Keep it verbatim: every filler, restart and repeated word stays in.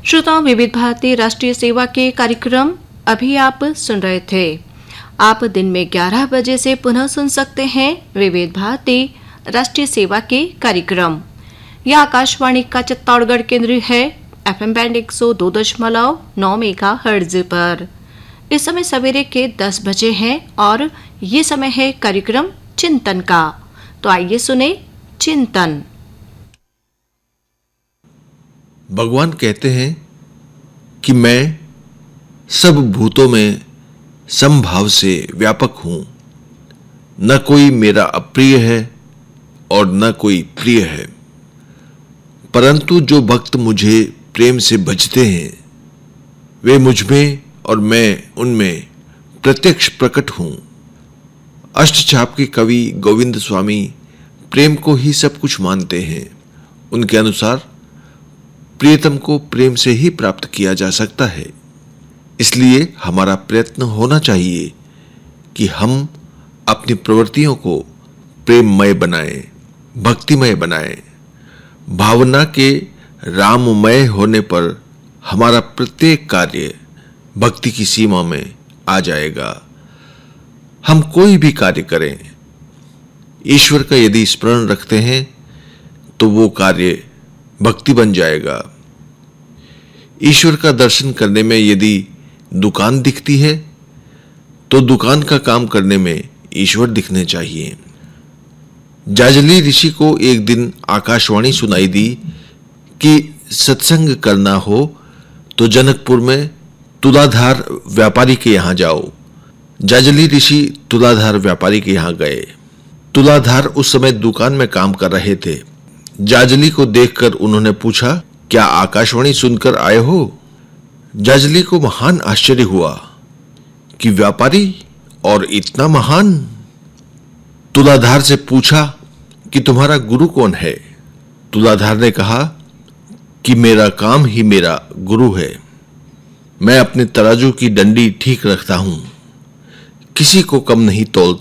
श्रोताओं, विविध भारती राष्ट्रीय सेवा के कार्यक्रम अभी आप सुन रहे थे। आप दिन में ग्यारह बजे से पुनः सुन सकते हैं विविध भारती राष्ट्रीय सेवा के कार्यक्रम। यह आकाशवाणी का चित्तौड़गढ़ केंद्र है, एफएम बैंड एक सौ दो दशमलव नौ मेगा हर्ट्ज पर। इस समय सवेरे के दस बजे हैं और ये समय है कार्यक्रम चिंतन का। तो आइए सुने चिंतन। भगवान कहते हैं कि मैं सब भूतों में समभाव से व्यापक हूं, न कोई मेरा अप्रिय है और न कोई प्रिय है, परंतु जो भक्त मुझे प्रेम से भजते हैं वे मुझमें और मैं उनमें प्रत्यक्ष प्रकट हूं। अष्टचाप के कवि गोविंद स्वामी प्रेम को ही सब कुछ मानते हैं। उनके अनुसार प्रियतम को प्रेम से ही प्राप्त किया जा सकता है। इसलिए हमारा प्रयत्न होना चाहिए कि हम अपनी प्रवृत्तियों को प्रेममय बनाएं, भक्तिमय बनाएं। भावना के राममय होने पर हमारा प्रत्येक कार्य भक्ति की सीमा में आ जाएगा। हम कोई भी कार्य करें, ईश्वर का यदि स्मरण रखते हैं तो वो कार्य भक्ति बन जाएगा। ईश्वर का दर्शन करने में यदि दुकान दिखती है तो दुकान का काम करने में ईश्वर दिखने चाहिए। जाजली ऋषि को एक दिन आकाशवाणी सुनाई दी कि सत्संग करना हो तो जनकपुर में तुलाधार व्यापारी के यहां जाओ। जाजली ऋषि तुलाधार व्यापारी के यहां गए। तुलाधार उस समय दुकान में काम कर रहे थे। जाजली को देखकर उन्होंने पूछा, क्या आकाशवाणी सुनकर आए हो? जाजली को महान आश्चर्य हुआ कि व्यापारी और इतना महान। तुलाधार से पूछा कि तुम्हारा गुरु कौन है? तुलाधार ने कहा कि मेरा काम ही मेरा गुरु है। मैं अपने तराजू की डंडी ठीक रखता हूं, किसी को कम नहीं तोलता।